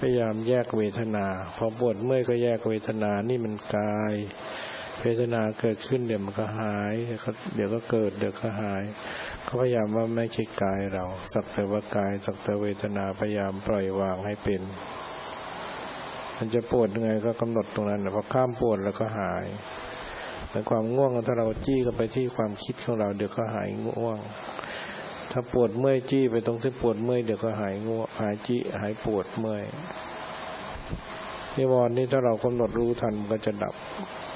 พยายามแยกเวทนาพอปวดเมื่อยก็แยกเวทนานี่มันกายเวทนาเกิดขึ้นเดี๋ยวมันก็หายเดี๋ยวก็เกิดเดี๋ยวก็หายเขาพยายามว่าไม่ใช่กายเราสักแต่ว่ากายสักแต่เวทนาพยายามปล่อยวางให้เป็นมันจะปวดยังไงก็กำหนดตรงนั้นพอข้ามปวดแล้วก็หายแต่ความง่วงถ้าเราจี้กันไปที่ความคิดของเราเดี๋ยวก็หายง่วงถ้าปวดเมื่อยจี้ไปตรงที่ปวดเมื่อยเดี๋ยวก็หายง่วงหายจี้หายปวดเมื่อยนิวรณ์นี่ถ้าเรากำหนดรู้ทันมันก็จะดับ